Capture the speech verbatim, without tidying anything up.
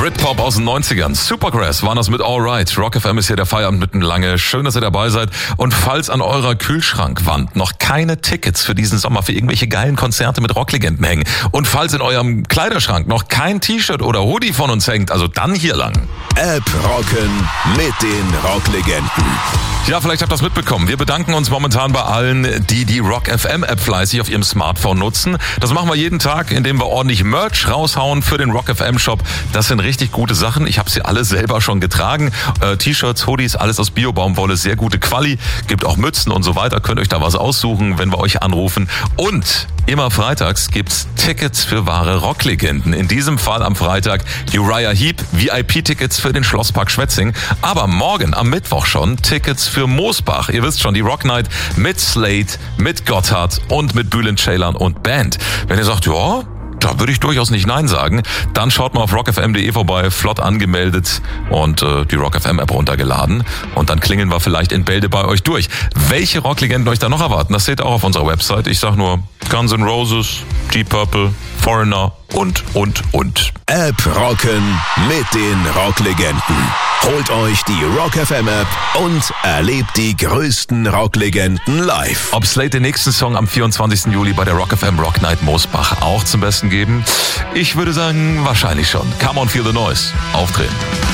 Britpop aus den neunzigern. Supergrass waren das mit Alright. Rock F M ist hier der Feierabend mitten lange. Schön, dass ihr dabei seid. Und falls an eurer Kühlschrankwand noch keine Tickets für diesen Sommer für irgendwelche geilen Konzerte mit Rocklegenden hängen und falls in eurem Kleiderschrank noch kein T-Shirt oder Hoodie von uns hängt, also dann hier lang. App rocken mit den Rocklegenden. Ja, vielleicht habt ihr das mitbekommen. Wir bedanken uns momentan bei allen, die die Rock F M App fleißig auf ihrem Smartphone nutzen. Das machen wir jeden Tag, indem wir ordentlich Merch raushauen für den Rock F M Shop. Das sind richtig gute Sachen. Ich habe sie alle selber schon getragen. Äh, T-Shirts, Hoodies, alles aus Bio-Baumwolle, sehr gute Quali. Gibt auch Mützen und so weiter. Könnt euch da was aussuchen, wenn wir euch anrufen. Und immer freitags gibt's Tickets für wahre Rocklegenden. In diesem Fall am Freitag Uriah Heep, V I P-Tickets für den Schlosspark Schwetzing. Aber morgen am Mittwoch schon Tickets für Mosbach. Ihr wisst schon, die Rock Night mit Slade, mit Gotthard und mit Bülent Ceylan und Band. Wenn ihr sagt, ja, da würde ich durchaus nicht Nein sagen, dann schaut mal auf rock f m punkt d e vorbei, flott angemeldet und äh, die Rock F M App runtergeladen. Und dann klingeln wir vielleicht in Bälde bei euch durch. Welche Rocklegenden euch da noch erwarten, das seht ihr auch auf unserer Website. Ich sag nur Guns N' Roses, Deep Purple, Foreigner und, und, und. App rocken mit den Rocklegenden. Holt euch die Rock F M App und erlebt die größten Rocklegenden live. Ob Slade den nächsten Song am vierundzwanzigsten Juli bei der Rock F M Rock Night Mosbach auch zum Besten geben? Ich würde sagen, wahrscheinlich schon. Come on, feel the noise. Aufdrehen.